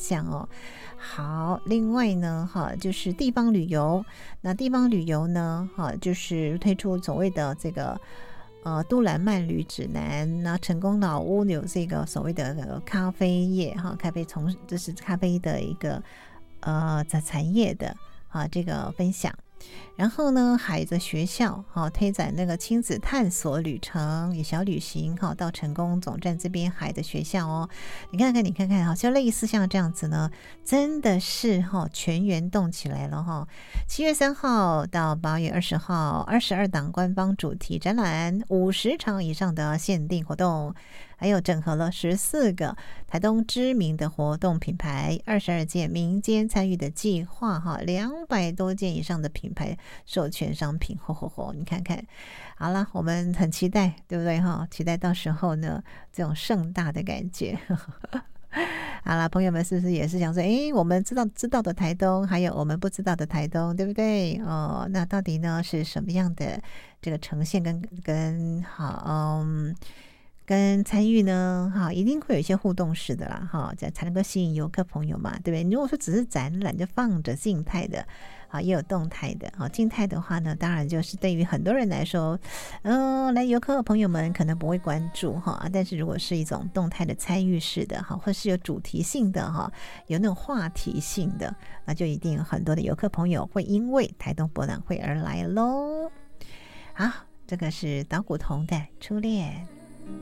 项哦。好，另外呢，就是地方旅游。那地方旅游呢，就是推出所谓的这个都兰慢旅指南。那成功老屋有这个所谓的咖啡业咖啡这是咖啡的一个产业的这个分享。然后呢，海的学校推展那个亲子探索旅程与小旅行到成功总站这边海的学校哦。你看看就类似像这样子呢，真的是全员动起来了7月3号到8月20号，22档官方主题展览，50场以上的限定活动，还有整合了14个台东知名的活动品牌，22件民间参与的计划200多件以上的品牌授权商品，你看看。好了，我们很期待，对不对期待到时候呢这种盛大的感觉。好了，朋友们是不是也是想说，我们知道的台东，还有我们不知道的台东，对不对？那到底呢是什么样的这个呈现跟参与呢一定会有一些互动式的啦才能够吸引游客朋友嘛，对不对？你如果说只是展览就放着静态的也有动态的静态的话呢，当然就是对于很多人来说来游客的朋友们可能不会关注但是如果是一种动态的参与式的或是有主题性的有那种话题性的，那就一定有很多的游客朋友会因为台东博览会而来咯。好，这个是岛谷童的初恋。